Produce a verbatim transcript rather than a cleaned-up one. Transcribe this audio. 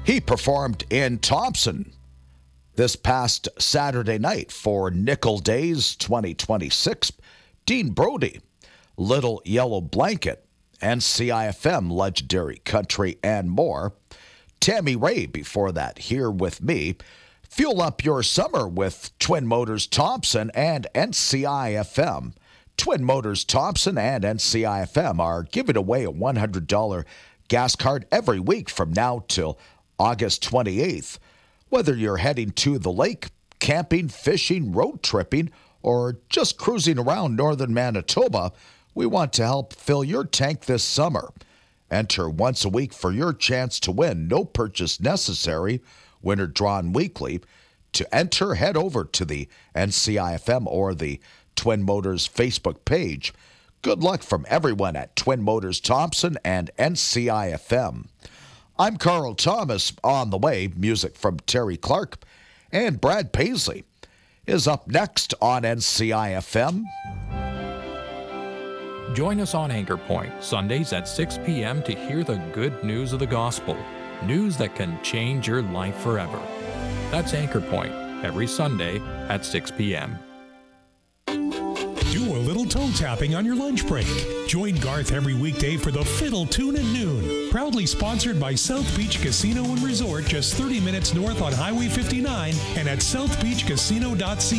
He performed in Thompson this past Saturday night for Nickel Days twenty twenty-six. Dean Brody, Little Yellow Blanket, N C I F M, Legendary Country, and more. Tammy Ray before that, Here With Me. Fuel up your summer with Twin Motors Thompson and N C I F M. Twin Motors Thompson and N C I F M are giving away a one hundred dollars gas card every week from now till August twenty-eighth. Whether you're heading to the lake, camping, fishing, road tripping, or just cruising around northern Manitoba, we want to help fill your tank this summer. Enter once a week for your chance to win. No purchase necessary. Winner drawn weekly. To enter, head over to the N C I F M or the Twin Motors Facebook page. Good luck from everyone at Twin Motors Thompson and N C I F M. I'm Carl Thomas. On the way, music from Terry Clark, and Brad Paisley is up next on N C I F M. Join us on Anchor Point, Sundays at six p.m. to hear the good news of the gospel. News that can change your life forever. That's Anchor Point, every Sunday at six p.m. Do a little toe tapping on your lunch break. Join Garth every weekday for the Fiddle Tune at noon. Proudly sponsored by South Beach Casino and Resort, just thirty minutes north on Highway fifty-nine and at south beach casino dot c a.